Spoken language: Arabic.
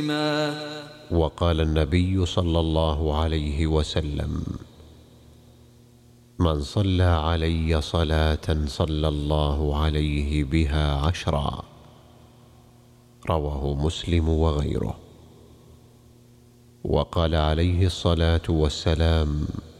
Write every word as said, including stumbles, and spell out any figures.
وقال النبي صلى الله عليه وسلم: من صلى علي صلاة صلى الله عليه بها عشرا. رواه مسلم وغيره. وقال عليه الصلاة والسلام: